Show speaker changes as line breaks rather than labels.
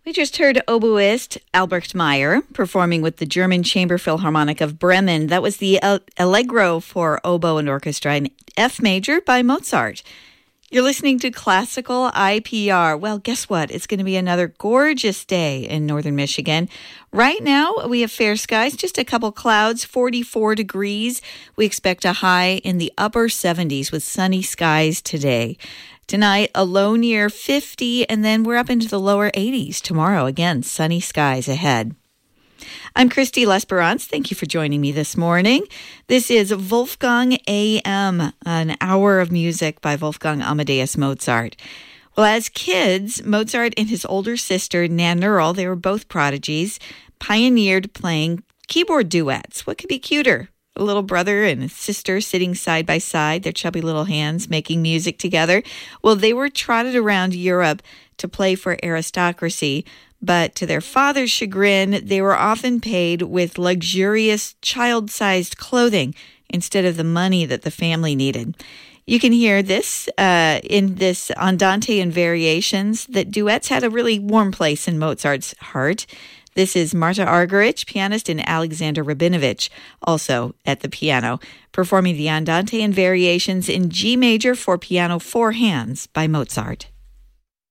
We just heard oboist Albrecht Meyer performing with the German Chamber Philharmonic of Bremen. That was the Allegro for oboe and orchestra in F major by Mozart. You're listening to Classical IPR. Well, guess what? It's going to be another gorgeous day in northern Michigan. Right now, we have fair skies, just a couple clouds, 44 degrees. We expect a high in the upper 70s with sunny skies today. Tonight, a low near 50, and then we're up into the lower 80s tomorrow. Again, sunny skies ahead. I'm Christy Lesperance. Thank you for joining me this morning. This is Wolfgang AM, an hour of music by Wolfgang Amadeus Mozart. Well, as kids, Mozart and his older sister, Nan Neural, they were both prodigies, pioneered playing keyboard duets. What could be cuter? A little brother and a sister sitting side by side, their chubby little hands making music together. Well, they were trotted around Europe to play for aristocracy, but to their father's chagrin, they were often paid with luxurious child-sized clothing instead of the money that the family needed. You can hear this in this Andante and Variations, that duets had a really warm place in Mozart's heart. This is Marta Argerich, pianist, and Alexander Rabinovich, also at the piano, performing the Andante and Variations in G major for piano, four hands by Mozart.